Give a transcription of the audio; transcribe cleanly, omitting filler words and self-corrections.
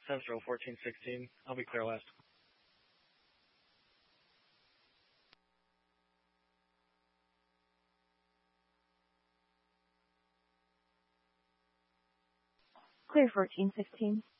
Central 1416. I'll be clear last. Clear 1415.